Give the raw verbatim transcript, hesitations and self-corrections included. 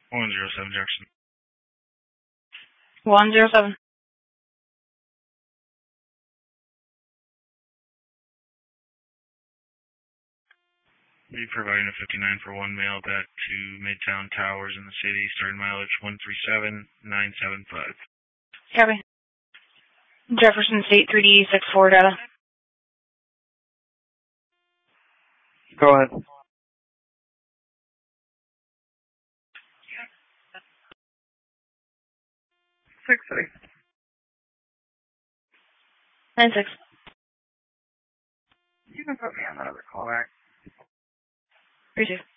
one zero seven Jefferson. one zero seven. Be providing a fifty-nine for one mail back to Midtown Towers in the city, starting mileage one three seven nine seven five. Copy. Jefferson State three D six four data. Go ahead. Six city. Nine six. You can put me on that other call back. Three two.